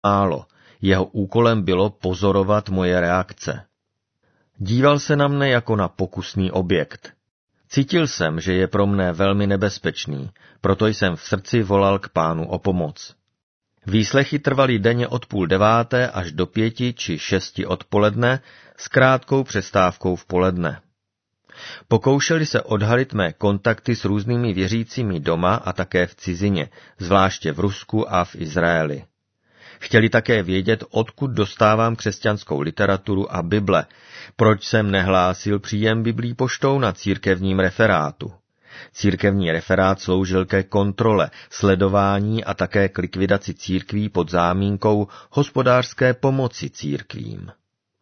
málo. Jeho úkolem bylo pozorovat moje reakce. Díval se na mne jako na pokusný objekt. Cítil jsem, že je pro mne velmi nebezpečný, proto jsem v srdci volal k Pánu o pomoc. Výslechy trvaly denně od 8:30 až do 5 či 6 odpoledne s krátkou přestávkou v poledne. Pokoušeli se odhalit mé kontakty s různými věřícími doma a také v cizině, zvláště v Rusku a v Izraeli. Chtěli také vědět, odkud dostávám křesťanskou literaturu a Bible, proč jsem nehlásil příjem Biblí poštou na církevním referátu. Církevní referát sloužil ke kontrole, sledování a také k likvidaci církví pod záminkou hospodářské pomoci církvím.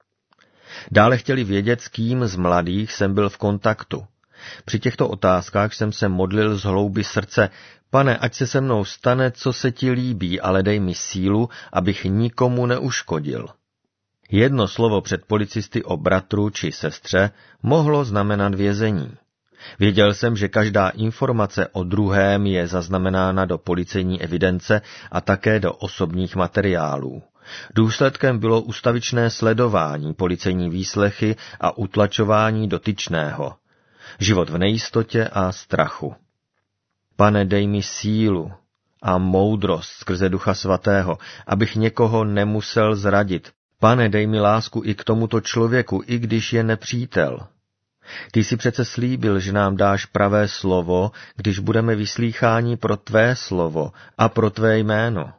Dále chtěli vědět, s kým z mladých jsem byl v kontaktu. Při těchto otázkách jsem se modlil z hloubi srdce: Pane, ať se se mnou stane, co se ti líbí, ale dej mi sílu, abych nikomu neuškodil. Jedno slovo před policisty o bratru či sestře mohlo znamenat vězení. Věděl jsem, že každá informace o druhém je zaznamenána do policejní evidence a také do osobních materiálů. Důsledkem bylo ustavičné sledování, policejní výslechy a utlačování dotyčného. Život v nejistotě a strachu. Pane, dej mi sílu a moudrost skrze Ducha Svatého, abych někoho nemusel zradit. Pane, dej mi lásku i k tomuto člověku, i když je nepřítel. Ty jsi přece slíbil, že nám dáš pravé slovo, když budeme vyslýcháni pro tvé slovo a pro tvé jméno.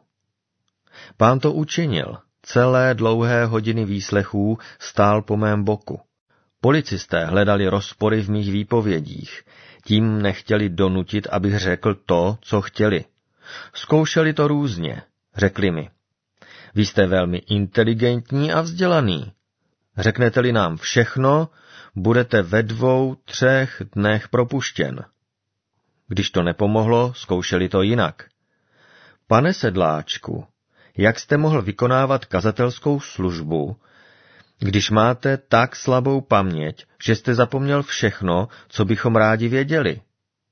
Pán to učinil. Celé dlouhé hodiny výslechů stál po mém boku. Policisté hledali rozpory v mých výpovědích. Tím nechtěli donutit, abych řekl to, co chtěli. Zkoušeli to různě. Řekli mi: Vy jste velmi inteligentní a vzdělaný. Řeknete-li nám všechno, budete ve 2-3 dnech propuštěn. Když to nepomohlo, zkoušeli to jinak. Pane Sedláčku, jak jste mohl vykonávat kazatelskou službu, když máte tak slabou paměť, že jste zapomněl všechno, co bychom rádi věděli?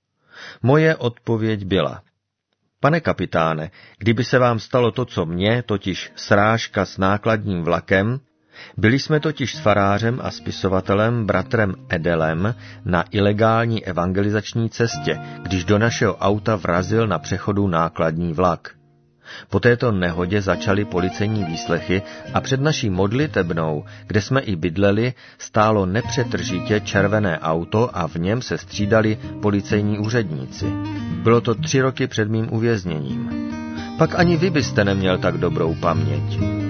Moje odpověď byla: Pane kapitáne, kdyby se vám stalo to, co mně, totiž srážka s nákladním vlakem, byli jsme totiž s farářem a spisovatelem bratrem Edelem na ilegální evangelizační cestě, když do našeho auta vrazil na přechodu nákladní vlak. Po této nehodě začaly policejní výslechy a před naší modlitebnou, kde jsme i bydleli, stálo nepřetržitě červené auto a v něm se střídali policejní úředníci. Bylo to 3 roky před mým uvězněním. Pak ani vy byste neměl tak dobrou paměť.